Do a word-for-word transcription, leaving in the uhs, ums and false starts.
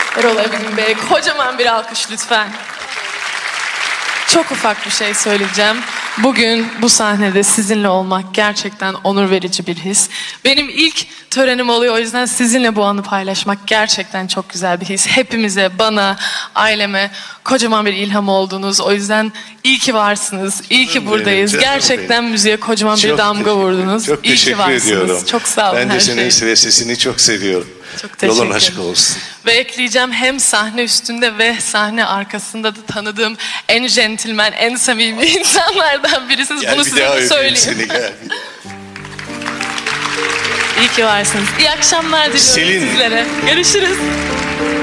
Erol Evgin Bey, kocaman bir alkış lütfen. Çok ufak bir şey söyleyeceğim. Bugün bu sahnede sizinle olmak gerçekten onur verici bir his. Benim ilk törenim oluyor, o yüzden sizinle bu anı paylaşmak gerçekten çok güzel bir his. Hepimize, bana, aileme kocaman bir ilham oldunuz. O yüzden iyi ki varsınız, iyi ki buradayız. Benim, gerçekten benim. müziğe kocaman bir Çok damga vurdunuz. Çok iyi teşekkür ki varsınız. ediyorum. Çok sağ olun ben de her senin şey. ve sesini çok seviyorum. Çok teşekkür Yolun ederim. açık olsun. Ve ekleyeceğim, hem sahne üstünde ve sahne arkasında da tanıdığım en centilmen, en samimi insanlardan birisiniz. Gel Bunu bir size daha de öpeyim söyleyeyim. seni, gel. İyi ki varsınız. İyi akşamlar diliyorum Selin. sizlere. Görüşürüz.